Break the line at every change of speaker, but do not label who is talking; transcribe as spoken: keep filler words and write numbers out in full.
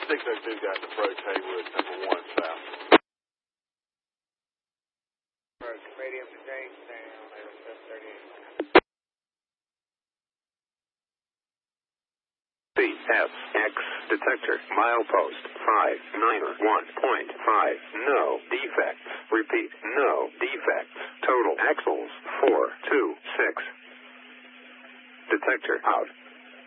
six oh two got the approach Haywood, number one south.
Approach, medium to Jamestown, seven thirty-eight.
C S X detector milepost five nine one point five. No defects. Repeat, no defects. Total axles four two six. Detector out.